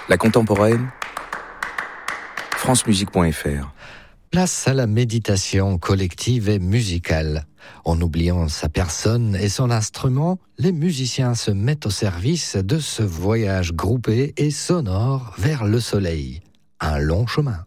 La contemporaine, francemusique.fr. Place à la méditation collective et musicale. En oubliant sa personne et son instrument, les musiciens se mettent au service de ce voyage groupé et sonore vers le soleil. Un long chemin.